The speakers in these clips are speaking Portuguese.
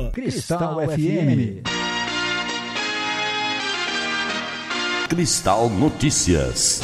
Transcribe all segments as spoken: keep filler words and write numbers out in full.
Cristal F M. Cristal Notícias.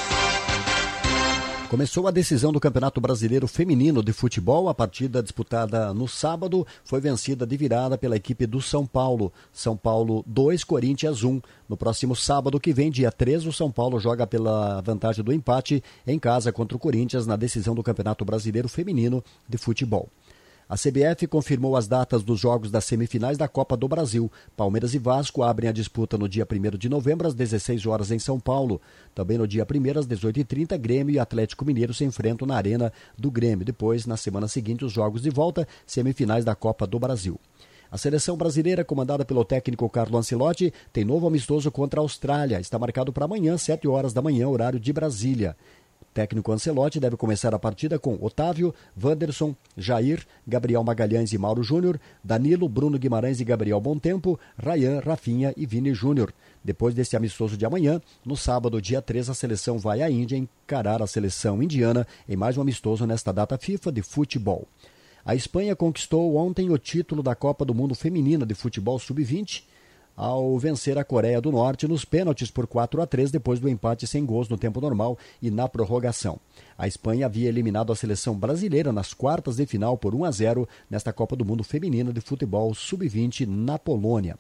Começou a decisão do Campeonato Brasileiro Feminino de Futebol. A partida disputada no sábado foi vencida de virada pela equipe do São Paulo. São Paulo dois, Corinthians um. No próximo sábado que vem, dia três, o São Paulo joga pela vantagem do empate em casa contra o Corinthians na decisão do Campeonato Brasileiro Feminino de Futebol. A C B F confirmou as datas dos jogos das semifinais da Copa do Brasil. Palmeiras e Vasco abrem a disputa no dia primeiro de novembro, às dezesseis horas, em São Paulo. Também no dia primeiro, às dezoito e trinta, Grêmio e Atlético Mineiro se enfrentam na Arena do Grêmio. Depois, na semana seguinte, os jogos de volta, semifinais da Copa do Brasil. A seleção brasileira, comandada pelo técnico Carlo Ancelotti, tem novo amistoso contra a Austrália. Está marcado para amanhã, sete horas da manhã, horário de Brasília. Técnico Ancelotti deve começar a partida com Otávio, Wanderson, Jair, Gabriel Magalhães e Mauro Júnior, Danilo, Bruno Guimarães e Gabriel Bontempo, Rayan, Rafinha e Vini Júnior. Depois desse amistoso de amanhã, no sábado, dia três, a seleção vai à Índia encarar a seleção indiana em mais um amistoso nesta data FIFA de futebol. A Espanha conquistou ontem o título da Copa do Mundo Feminina de Futebol sub vinte, ao vencer a Coreia do Norte nos pênaltis por quatro a três, depois do empate sem gols no tempo normal e na prorrogação. A Espanha havia eliminado a seleção brasileira nas quartas de final por um a zero nesta Copa do Mundo Feminina de Futebol sub vinte na Polônia.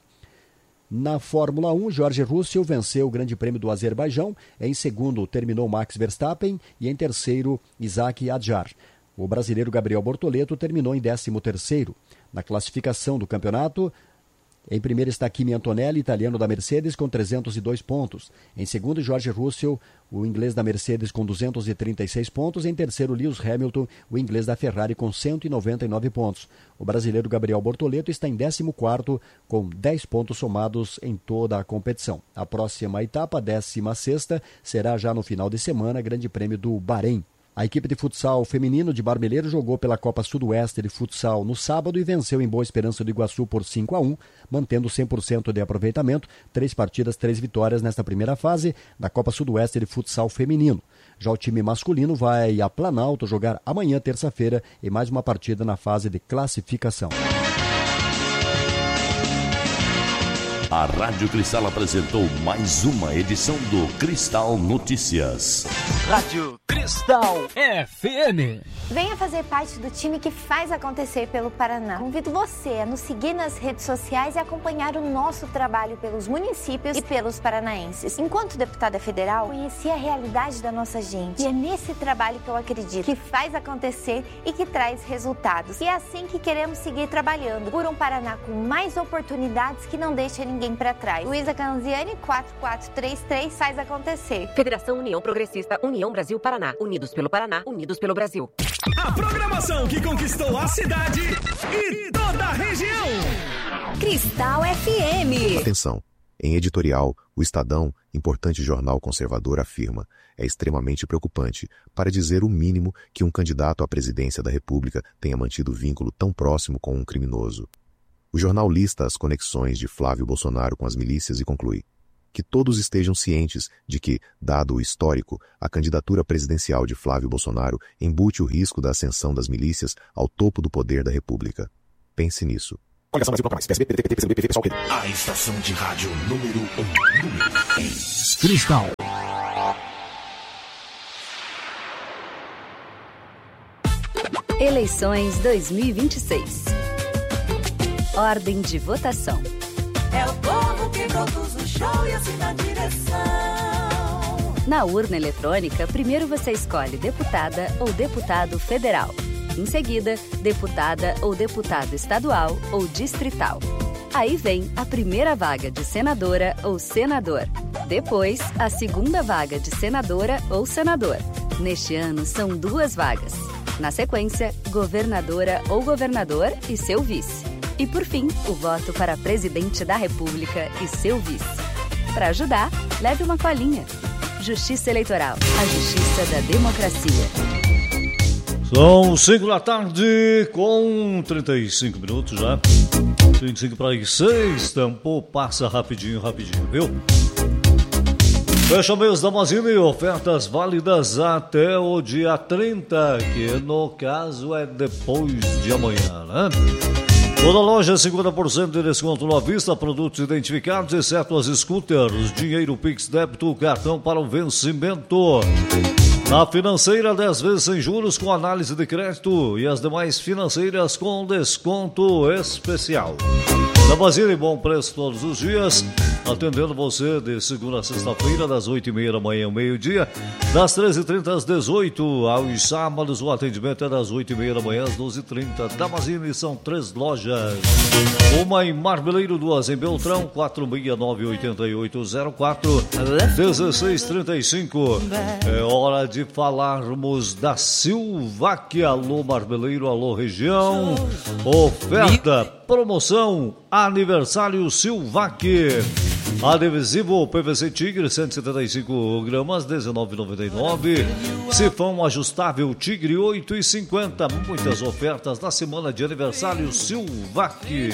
Na Fórmula um, George Russell venceu o Grande Prêmio do Azerbaijão. Em segundo, terminou Max Verstappen e em terceiro, Isaac Adjar. O brasileiro Gabriel Bortoleto terminou em décimo terceiro. Na classificação do campeonato, em primeiro está Kimi Antonelli, italiano da Mercedes, com trezentos e dois pontos. Em segundo, George Russell, o inglês da Mercedes, com duzentos e trinta e seis pontos. Em terceiro, Lewis Hamilton, o inglês da Ferrari, com cento e noventa e nove pontos. O brasileiro Gabriel Bortoleto está em décimo quarto, com dez pontos somados em toda a competição. A próxima etapa, a décima sexta, será já no final de semana, Grande Prêmio do Bahrein. A equipe de futsal feminino de Barbeleiro jogou pela Copa Sudoeste de Futsal no sábado e venceu em Boa Esperança do Iguaçu por cinco a um, mantendo cem por cento de aproveitamento, três partidas, três vitórias nesta primeira fase da Copa Sudoeste de Futsal feminino. Já o time masculino vai a Planalto jogar amanhã, terça-feira, em mais uma partida na fase de classificação. A Rádio Cristal apresentou mais uma edição do Cristal Notícias. Rádio Cristal F M. Venha fazer parte do time que faz acontecer pelo Paraná. Convido você a nos seguir nas redes sociais e acompanhar o nosso trabalho pelos municípios e pelos paranaenses. Enquanto deputada federal, conheci a realidade da nossa gente. E é nesse trabalho que eu acredito, que faz acontecer e que traz resultados. E é assim que queremos seguir trabalhando por um Paraná com mais oportunidades que não deixa ninguém para trás. Luísa Canziani, quatro quatro três três, faz acontecer. Federação União Progressista, União Brasil Paraná. Unidos pelo Paraná, unidos pelo Brasil. A programação que conquistou a cidade e toda a região. Cristal F M. Atenção. Em editorial, o Estadão, importante jornal conservador, afirma: é extremamente preocupante, para dizer o mínimo, que um candidato à presidência da República tenha mantido vínculo tão próximo com um criminoso. O jornal lista as conexões de Flávio Bolsonaro com as milícias e conclui: que todos estejam cientes de que, dado o histórico, a candidatura presidencial de Flávio Bolsonaro embute o risco da ascensão das milícias ao topo do poder da República. Pense nisso. A estação de rádio número um. Número três. Cristal. Eleições dois mil e vinte e seis. Ordem de votação. É o povo que produz o show e assina a direção. Na urna eletrônica, primeiro você escolhe deputada ou deputado federal. Em seguida, deputada ou deputado estadual ou distrital. Aí vem a primeira vaga de senadora ou senador. Depois, a segunda vaga de senadora ou senador. Neste ano, são duas vagas. Na sequência, governadora ou governador e seu vice. E, por fim, o voto para presidente da República e seu vice. Para ajudar, leve uma colinha. Justiça Eleitoral, a justiça da democracia. São cinco da tarde com trinta e cinco minutos já. trinta e cinco para as seis, tampou, passa rapidinho, rapidinho, viu? Fecha mês da Mazini, ofertas válidas até o dia trinta, que no caso é depois de amanhã, né? Toda loja cinquenta por cento de desconto à vista, produtos identificados, exceto as scooters, dinheiro Pix, débito, cartão para o vencimento. Na financeira, dez vezes sem juros com análise de crédito e as demais financeiras com desconto especial. Da Basília, bom preço todos os dias, atendendo você de segunda a sexta-feira, das oito e meia da manhã ao meio-dia, das treze e trinta às dezoito, aos sábados o atendimento é das oito e meia da manhã às doze e trinta. Da Basília são três lojas, uma em Marmeleiro, duas em Beltrão, quatro seis nove oito oito zero quatro um seis três cinco. É hora de falarmos da Silvac. Alô Marmeleiro, alô região, oferta, promoção, aniversário Silvac. Adesivo P V C Tigre cento e setenta e cinco gramas, dezenove reais e noventa e nove centavos. Sifão ajustável Tigre oito reais e cinquenta centavos. Muitas ofertas na semana de aniversário Silvac.